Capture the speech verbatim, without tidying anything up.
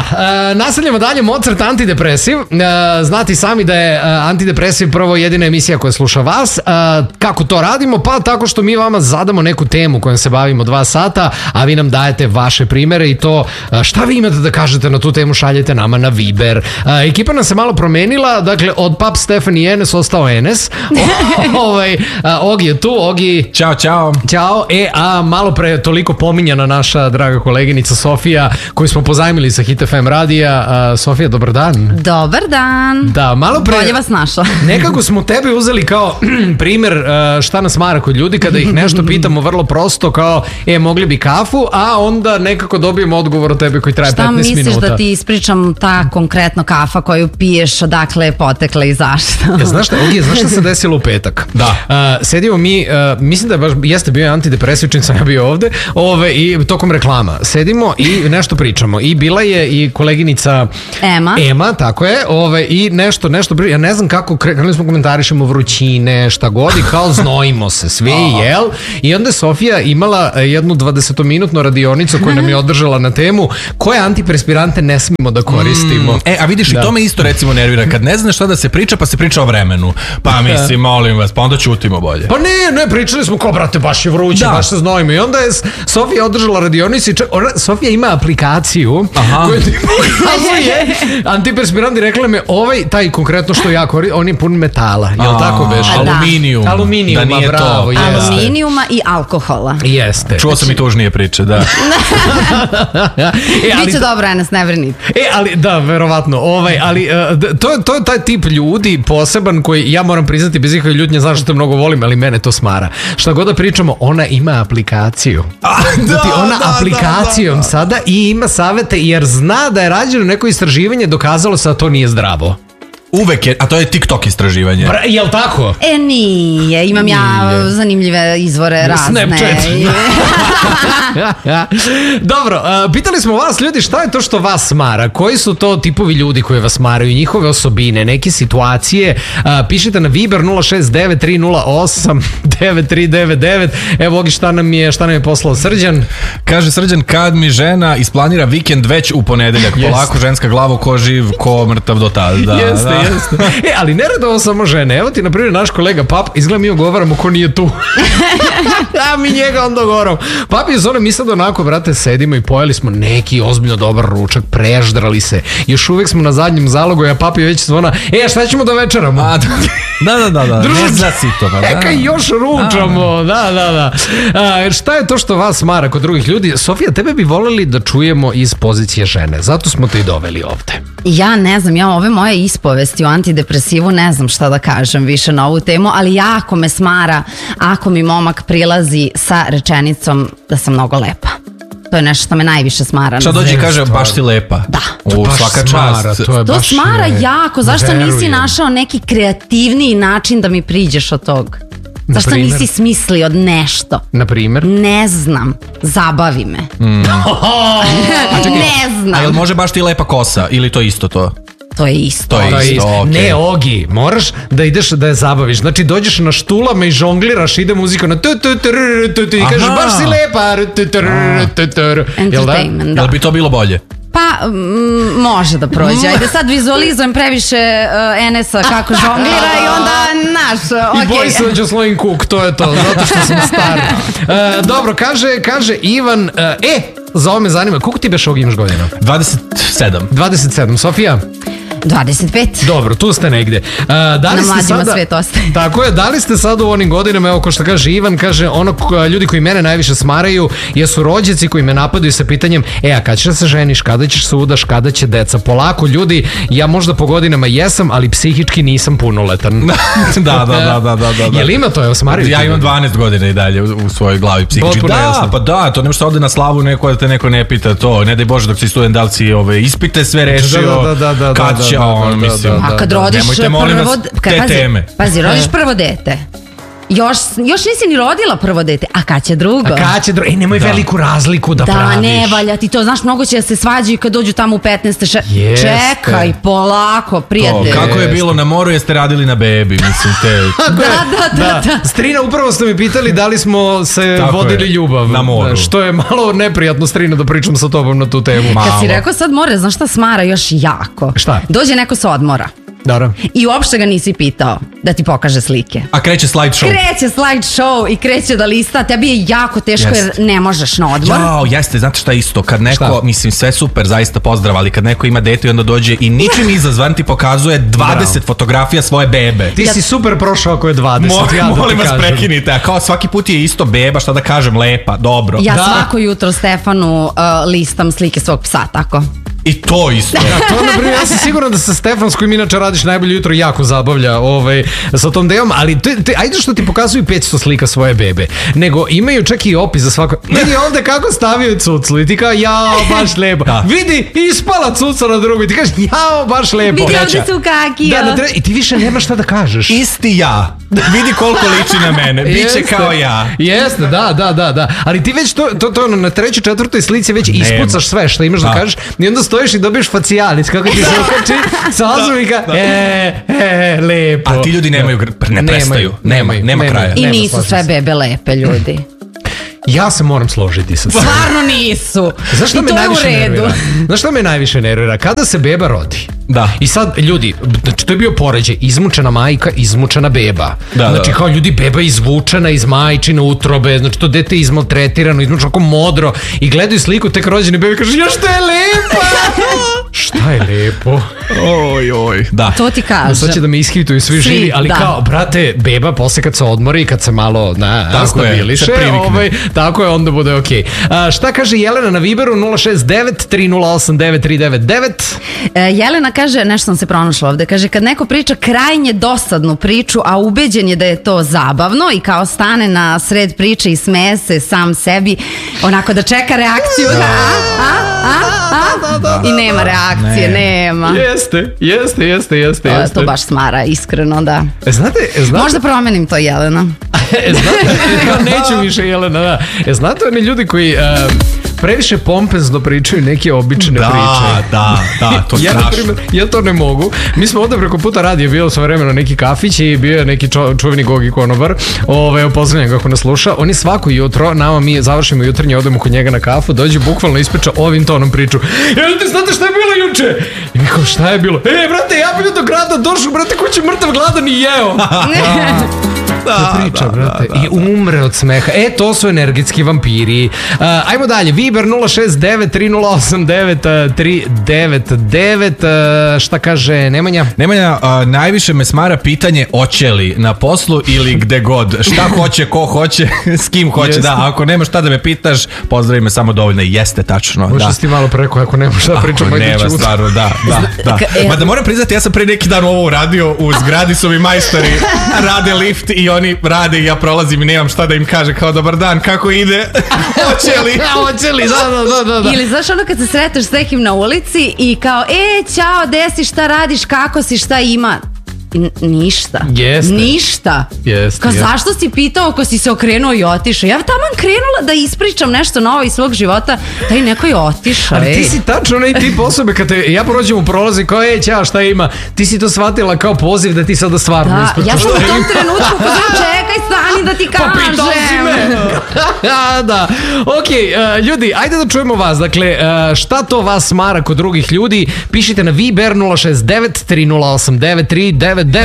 uh, nastavljamo dalje. Mozart antidepresiv. Uh, znati sami da je uh, antidepresiv prvo jedina emisija koja sluša vas. Uh, kako to radimo? Pa tako što mi vama zadamo neku temu kojom se bavimo dva sata, a vi nam dajete vaše primere i to uh, šta vi imate da kažete na tu temu šaljete nama na Viber. Uh, ekipa nam se malo promenila, dakle od Pap Stefan i Enes ostao Enes. ovaj, uh, Ogi je tu, Ogi. Ćao, čao. Ćao. E, a malo pre toliko pominjana naša draga koleginica Sofija, koju smo pozajmili sa Hit F M radija. Uh, Sofija, dobar dan. Dobar dan. Da, malo pre... Bolje vas našla. Nekako smo tebe uzeli kao primer uh, šta nas mara kod ljudi kada ih nešto pitamo vrlo prosto kao, e, mogli bi kafu, a onda nekako dobijemo odgovor od tebe koji traje šta petnaest minuta. Šta misliš da ti ispričam ta konkretno kafa koju piješ, odakle je potekla i zašto? Ja, znaš šta, Ogi, znaš šta se desilo u petak? Da. Uh, sedimo mi, uh, mislim da je baš, jeste bio antidepresiv čim sam ja bio ovde, ove, i tokom reklama. Sedimo i nešto pričamo. I bila je i koleginica Ema. Ema, tako je, ove, i nešto, nešto, ja ne znam kako, krenuli smo komentarišemo vrućine, šta god, i kao znojimo se, sve i jel. I onda je Sofija imala jednu dvadesetominutnu radionicu koju nam je održala na temu koje antiperspirante ne smemo da koristimo. Mm, e, a vidiš, da. I to me isto recimo nervira, kad ne znaš šta da se priča, pa se priča o vremenu. Pa mislim, molim vas, pa onda ćutimo bolje. Pa ne, ne, pričali smo kao, brate, baš je vruće, da. Baš se znojimo. I onda je Sofija održala radionicu i čak, ona, Sofija ima aplikaciju koju ti pokazuje antiperspirant i rekla me, ovaj, taj konkretno što ja koristim, on je pun metala, jel a, tako beše? Aluminijum. Aluminijuma, da nije bravo, to. Jeste. Aluminijuma i alkohola. Jeste. Čuo sam i tužnije priče, da. e, ali, biće dobro, Enes, ne brinite. E, ali, da, verovatno, ovaj, ali uh, to, to je taj tip ljudi poseban koji, ja moram priznati bez ikakve ljutnje, znaš što te mnogo volim, ali mene to smara. Šta god da pričamo, ona ima aplikaciju. A, da, znači, ona da, aplikacijom da, da, da. sada i ima savete jer zna da je rađeno neko istraživanje, dokazalo se da to nije zdravo. Uvek je, a to je TikTok istraživanje. Bra, jel tako? E, nije, imam nije. Ja zanimljive izvore razne. Snapchat. Dobro, uh, pitali smo vas ljudi šta je to što vas smara, koji su to tipovi ljudi koji vas smaraju, njihove osobine, neke situacije, uh, pišite na Viber nula šest devet tri nula osam devet tri devet devet. Evo Ogi, šta nam je, šta nam je poslao Srđan? Kaže Srđan, kad mi žena isplanira vikend već u ponedeljak, polako ženska glava ko živ, ko mrtav do tada. Da, jeste, da. jeste. E, ali ne rade ovo samo žene. Evo ti, na primjer, naš kolega Pap, izgleda mi ogovaramo ko nije tu. A mi njega onda ogovaramo. Pap je zone, mi sad onako, brate, sedimo i pojeli smo neki ozbiljno dobar ručak, preždrali se. Još uvijek smo na zadnjem zalogu, a Pap je već zvona, e, šta ćemo da večeramo? A, da, da, da, da. Druže, ne zna si to, pa da. Eka još ručamo, da, da, da. A, šta je to što vas smara kod drugih ljudi? Sofija, tebe bi voleli da čujemo iz pozicije žene, zato smo te i doveli ovde. Ja ne znam, ja ove moje ispovesti o antidepresivu ne znam šta da kažem više na ovu temu, ali jako me smara ako mi momak prilazi sa rečenicom da sam mnogo lepa. To je nešto što me najviše smara. Šta dođe i kaže, baš si lepa. Da. U, svaka smara, čast. to je to baš smara je, jako. Zašto verujem. Nisi našao neki kreativniji način da mi priđeš od tog? Zašto Naprimer? Nisi smislio nešto? Na primjer? Ne znam. Zabavi me. Mm. A čekaj, ne znam. A jel može baš ti lepa kosa ili to isto to? To je isto. To je To je isto, isto. okay. Ne, Ogi, moraš da ideš da je zabaviš. Znači, dođeš na štulama i žongliraš, ide muzika na tu tu tu tu tu i kažeš baš si lepa. Entertainment, da. Jel bi to bilo bolje? Pa, mm, može da prođe. Ajde sad vizualizujem previše uh, Enesa kako žonglira i onda naš, uh, I boji se da će slojim kuk, to je to, zato što sam star. Uh, dobro, kaže, kaže Ivan, uh, e, za ovo me zanima, koliko ti beš ovog imaš godina? dvadeset sedam. dvadeset sedam, Sofija? dvadeset pet. Dobro, tu ste negde. Uh, da li Na ste mlađima sada, svet ostaje. Tako je, da li ste sad u onim godinama, evo ko što kaže Ivan, kaže ono ljudi koji mene najviše smaraju jesu rođaci koji me napadaju sa pitanjem, e, a kada ćeš da se ženiš, kada ćeš se udaš, kada će deca? Polako, ljudi, ja možda po godinama jesam, ali psihički nisam punoletan. da, da, da, da, da, da. Jel ima to, evo smaraju? Ja imam dvanaest godina i dalje u, u svojoj glavi psihički. Potpuno Da, jasno. pa da, to nema što ode na slavu neko da te neko ne pita to. Ne daj Bože dok si student, da li si ove, ispite sve rešio, Da, da, da, da, kad da, će da, on, da, mislim. da, da. A kad rodiš Nemojte, molim prvo... vas, kad, te pazi, teme. pazi, rodiš prvo dete. Još, još nisi ni rodila prvo dete, a kad će drugo? A kad će drugo? E, nemoj da. veliku razliku da, da praviš. Da, ne valja ti to, znaš, mnogo će da se svađaju kad dođu tamo u petnaeste Še... Čekaj, polako, prijatelj. To, kako je bilo na moru, jeste radili na bebi, mislim, te... da, da, da, da. Strina, upravo ste mi pitali da li smo se tako vodili je. ljubav. Na moru. Što je malo neprijatno, Strina, da pričam sa tobom na tu temu. Malo. Kad si rekao sad more, znaš šta smara još jako? Šta? Dođe neko sa odmora. Dobro. I uopšte ga nisi pitao da ti pokaže slike. A kreće slide show. Kreće slide show i kreće da lista. Tebi je jako teško yes. jer ne možeš na odmor. Jao, jeste, znate šta isto? Kad neko, šta? mislim, sve super, zaista pozdrav, ali kad neko ima dete i onda dođe i ničim izazvan ti pokazuje dvadeset Bravo. fotografija svoje bebe. Ti ja... si super prošao ako je dvadeset. Mo, ja da molim vas prekinite, a kao svaki put je isto beba, šta da kažem, lepa, dobro. Ja da. svako jutro Stefanu uh, listam slike svog psa, tako. I to isto. Ja, to, naprimjer, ja sam siguran da sa Stefan, s kojim inače radiš najbolje jutro, jako zabavlja ovaj, sa tom delom, ali te, te, ajde što ti pokazuju petsto slika svoje bebe, nego imaju čak i opis za svako. Vidi ovde kako stavio cuclu i ti kao, jao, baš lepo. Da. Vidi, ispala cuca na drugu i ti kažeš, jao, baš lepo. Vidi ovde su kakija. Da, da, i ti više nemaš šta da kažeš. Isti ja. Vidi koliko liči na mene. Biće kao ja. Jeste, da, da, da, da. Ali ti već to, to, to na trećoj, četvrtoj slici već Nema. ispucaš sve što imaš da, da kažeš i onda stojiš i dobiješ facijalic, kako ti se okači sa ozvika, da, da. e, e, lepo. A ti ljudi nemaju, ne prestaju, nema, nema, nema kraja. I nisu sve bebe lepe ljudi. Ja se moram složiti sa sve. Stvarno nisu. Znaš šta I me to najviše je u redu. nervira? Znaš šta me najviše nervira? Kada se beba rodi. Da. I sad, ljudi, znači to je bio poređaj, izmučena majka, izmučena beba. Da, znači kao ljudi, beba izvučena iz majčine utrobe, znači to dete izmaltretirano, izmučeno kao modro i gledaju sliku tek rođene bebe i kažu, ja šta je lepa! Šta je lepo? Oj, oj, da. To ti kažem. Sad će da me ishituju svi, svi živi, ali da. kao, brate, beba posle kad se odmori i kad se malo na, stabiliše, ovaj, tako je, onda bude okej. Okay. Šta kaže Jelena na Viberu nula šest devet tri nula osam devet tri devet devet? E, Jelena kaže, nešto sam se pronašla ovde, kaže, kad neko priča krajnje dosadnu priču, a ubeđen je da je to zabavno i kao stane na sred priče i smeje se sam sebi, onako da čeka reakciju, da, a, a, a, a, da, da, i nema reakcije, ne. nema. Jeste, jeste, jeste, jeste. To, to baš smara, iskreno, da. E, znate, znate... Možda promenim to, Jelena. e, znate, neću više, Jelena, da. E, znate oni ljudi koji... Uh, previše pompezno pričaju neke obične da, priče. Da, da, to ja, strašno. Primjer, ja to ne mogu. Mi smo ovdje preko puta radio, bio sve vremeno neki kafić i bio je neki čo, čuveni Gogi konobar. Ove, pozdravljam kako nas sluša. Oni svako jutro, nama mi završimo jutrnje, odemo kod njega na kafu, dođe bukvalno ispriča ovim tonom priču. Jel ti znate šta je bilo juče? I mi kao, šta je bilo? E, brate, ja bio do grada, došao, brate, ko će mrtav gladan i jeo. Da, priča, da, brate. Da, da, I umre od smeha. E, to su energetski vampiri. Uh, ajmo dalje. Viber nula šest devet tri nula osam devet tri devet devet. Uh, šta kaže Nemanja? Nemanja, uh, najviše me smara pitanje hoće li na poslu ili gde god. Šta hoće, ko hoće, s kim hoće. Jeste. Da, ako nemaš šta da me pitaš, pozdravi me samo dovoljno. Jeste, tačno. Možda da. si ti malo preko, ako nemaš šta pričam. Ako nema, stvarno, da, da, da. Ma da moram priznati, ja sam pre neki dan ovo uradio, u zgradi su mi majstori, rade lift i oni rade i ja prolazim i nemam šta da im kaže, kao dobar dan, kako ide? Hoće li? Hoće li? Da, da, da, da. Ili znaš ono kad se sreteš s nekim na ulici i kao, e, ćao, gde si, šta radiš, kako si, šta ima? N- ništa. Jeste. Ništa. Jeste. Kao zašto si pitao ako si se okrenuo i otišao? Ja taman krenula da ispričam nešto novo iz svog života, da i neko je otišao. Ali ti si tačno onaj tip osobe kad te, ja prođem u prolazi kao, ej, ćao, šta ima? Ti si to shvatila kao poziv da ti sada stvarno da, ispričaš. Ja sam u tom trenutku pozivim, čekaj, stani da ti kažem. Pa pitao si me. Da. Ok, uh, ljudi, ajde da čujemo vas. Dakle, uh, šta to vas smara kod drugih ljudi? Pišite na Viber nula šest devet tri nula osam devet tri devet devet.